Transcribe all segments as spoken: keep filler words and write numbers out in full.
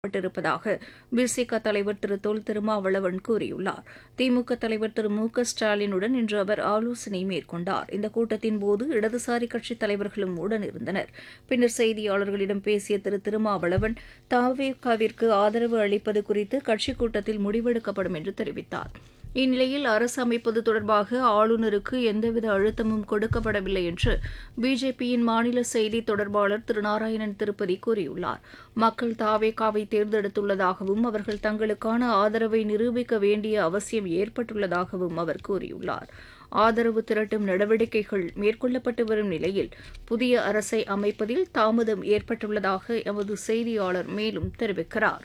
பட்டிருப்பதாக பிசிக தலைவர் திரு தொல் திருமாவளவன் கூறியுள்ளார். திமுக தலைவர் திரு மு க ஸ்டாலினுடன் இன்று அவர் ஆலோசனை மேற்கொண்டார். இந்த கூட்டத்தின்போது இடதுசாரி கட்சித் தலைவர்களும் உடனிருந்தனர். பின்னர் செய்தியாளர்களிடம் பேசிய திரு திருமாவளவன் தவேகாவிற்கு ஆதரவு அளிப்பது குறித்து கட்சிக் கூட்டத்தில் முடிவெடுக்கப்படும் என்று தெரிவித்தார். இந்நிலையில் அரசு அமைப்பது தொடர்பாக ஆளுநருக்கு எந்தவித அழுத்தமும் கொடுக்கப்படவில்லை என்று பிஜேபியின் மாநில செய்தித் தொடர்பாளர் திரு நாராயணன் திருப்பதி கூறியுள்ளார். மக்கள் தாவேகாவை தேர்ந்தெடுத்துள்ளதாகவும் அவர்கள் தங்களுக்கான ஆதரவை நிரூபிக்க வேண்டிய அவசியம் ஏற்பட்டுள்ளதாகவும் அவர் கூறியுள்ளார். ஆதரவு திரட்டும் நடவடிக்கைகள் மேற்கொள்ளப்பட்டு வரும் நிலையில் புதிய அரசை அமைப்பதில் தாமதம் ஏற்பட்டுள்ளதாக எமது செய்தியாளர் மேலும் தெரிவிக்கிறார்.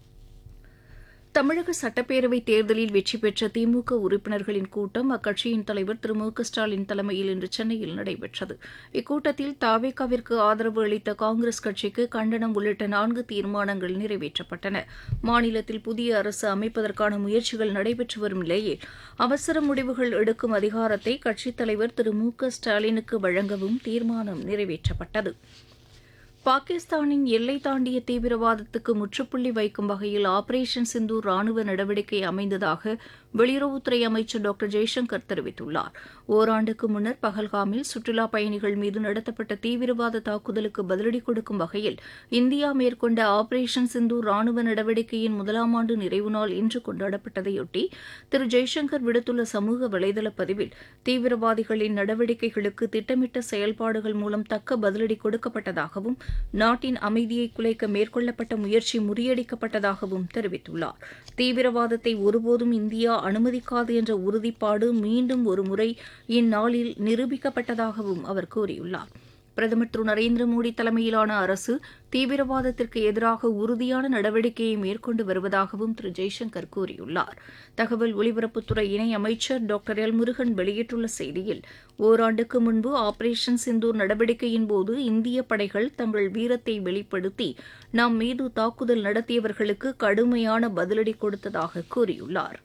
தமிழக சட்டப்பேரவைத் தேர்தலில் வெற்றி பெற்ற திமுக உறுப்பினர்களின் கூட்டம் அக்கட்சியின் தலைவர் திரு மு க ஸ்டாலின் தலைமையில் இன்று சென்னையில் நடைபெற்றது. இக்கூட்டத்தில் தவேகாவிற்கு ஆதரவு அளித்த காங்கிரஸ் கட்சிக்கு கண்டனம் உள்ளிட்ட நான்கு தீர்மானங்கள் நிறைவேற்றப்பட்டன. மாநிலத்தில் புதிய அரசு அமைப்பதற்கான முயற்சிகள் நடைபெற்று வரும் நிலையில் அவசர முடிவுகள் எடுக்கும் அதிகாரத்தை கட்சித் தலைவர் திரு மு க ஸ்டாலினுக்கு வழங்கவும் தீர்மானம் நிறைவேற்றப்பட்டது. பாகிஸ்தானின் எல்லை தாண்டிய தீவிரவாதத்துக்கு முற்றுப்புள்ளி வைக்கும் வகையில் ஆபரேஷன் சிந்தூர் ராணுவ நடவடிக்கை அமைந்ததாக வெளியுறவுத்துறை அமைச்சர் டாக்டர் ஜெய்சங்கர் தெரிவித்துள்ளார். ஓராண்டுக்கு முன்னர் பஹல்காமில் சுற்றுலாப் பயணிகள் மீது நடத்தப்பட்ட தீவிரவாத தாக்குதலுக்கு பதிலடி கொடுக்கும் வகையில் இந்தியா மேற்கொண்ட ஆபரேஷன் சிந்தூர் ராணுவ நடவடிக்கையின் முதலாம் ஆண்டு நிறைவு நாள் இன்று கொண்டாடப்பட்டதையொட்டி திரு ஜெய்சங்கர் விடுத்துள்ள சமூக வலைதள பதிவில் தீவிரவாதிகளின் நடவடிக்கைகளுக்கு திட்டமிட்ட செயல்பாடுகள் மூலம் தக்க பதிலடி கொடுக்கப்பட்டதாகவும் நாட்டின் அமைதியை குலைக்க மேற்கொள்ளப்பட்ட முயற்சி முறியடிக்கப்பட்டதாகவும் தெரிவித்துள்ளார். தீவிரவாதத்தை ஒருபோதும் இந்தியா அனுமதிக்காது என்ற உறுதிப்பாடு மீண்டும் ஒருமுறை இந்நாளில் நிரூபிக்கப்பட்டதாகவும் அவர் கூறியுள்ளார். பிரதமர் திரு நரேந்திர மோடி தலைமையிலான அரசு தீவிரவாதத்திற்கு எதிராக உறுதியான நடவடிக்கையை மேற்கொண்டு வருவதாகவும் திரு ஜெய்சங்கர் கூறியுள்ளார். தகவல் ஒலிபரப்புத்துறை இணை அமைச்சர் டாக்டர் எல் முருகன் வெளியிட்டுள்ள செய்தியில் ஓராண்டுக்கு முன்பு ஆபரேஷன் சிந்தூர் நடவடிக்கையின்போது இந்திய படைகள் தங்கள் வீரத்தை வெளிப்படுத்தி நம் மீது தாக்குதல் நடத்தியவர்களுக்கு கடுமையான பதிலடி கொடுத்ததாக கூறியுள்ளார்.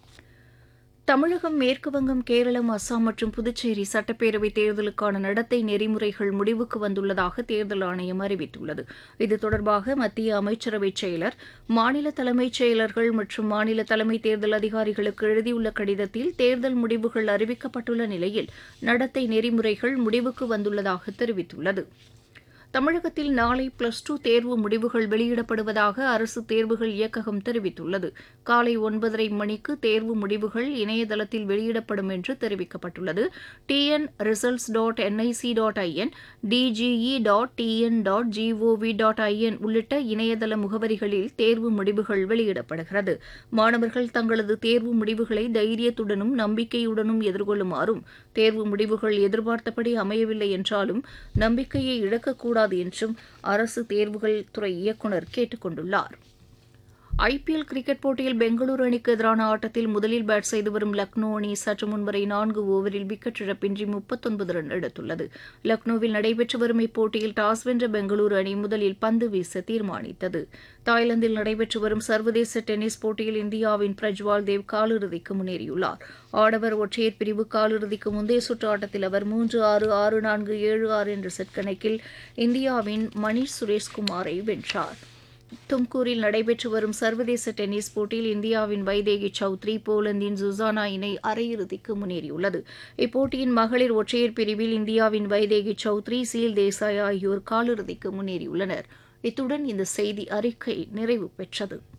தமிழகம், மேற்குவங்கம், கேரளம், அஸ்ஸாம் மற்றும் புதுச்சேரி சட்டப்பேரவைத் தேர்தலுக்கான நடத்தை நெறிமுறைகள் முடிவுக்கு வந்துள்ளதாக தேர்தல் ஆணையம் அறிவித்துள்ளது. இது தொடர்பாக மத்திய அமைச்சரவைச் செயலர், மாநில தலைமைச் செயலர்கள் மற்றும் மாநில தலைமை தேர்தல் அதிகாரிகளுக்கு எழுதியுள்ள கடிதத்தில் தேர்தல் முடிவுகள் அறிவிக்கப்பட்டுள்ள நிலையில் நடத்தை நெறிமுறைகள் முடிவுக்கு வந்துள்ளதாக தெரிவித்துள்ளது. தமிழகத்தில் நாளை பிளஸ் டூ தேர்வு முடிவுகள் வெளியிடப்படுவதாக அரசு தேர்வுகள் இயக்ககம் தெரிவித்துள்ளது. காலை ஒன்பதரை மணிக்கு தேர்வு முடிவுகள் இணையதளத்தில் வெளியிடப்படும் என்று தெரிவிக்கப்பட்டுள்ளது. TN results dot NIC dot IN, DGE dot TN dot gov dot IN உள்ளிட்ட இணையதள முகவரிகளில் தேர்வு முடிவுகள் வெளியிடப்படுகிறது. மாணவர்கள் தங்களது தேர்வு முடிவுகளை தைரியத்துடனும் நம்பிக்கையுடனும் எதிர்கொள்ளுமாறும், தேர்வு முடிவுகள் எதிர்பார்த்தபடி அமையவில்லை என்றாலும் நம்பிக்கையை இழக்கக்கூடாது என்றும் அரசு தேர்வுகள் துறை இயக்குநர் கேட்டுக் கொண்டுள்ளார். ஐபிஎல் கிரிக்கெட் போட்டியில் பெங்களூரு அணிக்கு எதிரான ஆட்டத்தில் முதலில் பேட் செய்து வரும் லக்னோ அணி சற்று முன்வரை நான்கு ஓவரில் விக்கெட் இழப்பின்றி முப்பத்தொன்பது ரன் எடுத்துள்ளது. லக்னோவில் நடைபெற்று வரும் இப்போட்டியில் டாஸ் வென்ற பெங்களூரு அணி முதலில் பந்து வீச தீர்மானித்தது. தாய்லாந்தில் நடைபெற்று வரும் சர்வதேச டென்னிஸ் போட்டியில் இந்தியாவின் பிரஜ்வால் தேவ் காலிறுதிக்கு முன்னேறியுள்ளார். ஆடவர் ஒற்றையர் பிரிவு காலிறுதிக்கு முந்தைய சுற்று ஆட்டத்தில் அவர் மூன்று ஆறு, ஆறு நான்கு, ஏழு ஆறு என்ற செட் கணக்கில் இந்தியாவின் மணீஷ் சுரேஷ்குமாரை வென்றார். தும்கூரில் நடைபெற்று வரும் சர்வதேச டென்னிஸ் போட்டியில் இந்தியாவின் வைதேகி சௌத்ரி, போலந்தின் சுசானா இணை அரையிறுதிக்கு முன்னேறியுள்ளது. இப்போட்டியின் மகளிர் ஒற்றையர் பிரிவில் இந்தியாவின் வைதேகி சௌத்ரி, சீல் தேசாய் ஆகியோர் காலிறுதிக்கு முன்னேறியுள்ளனர். இத்துடன் இந்த செய்தி அறிக்கை நிறைவு பெற்றது.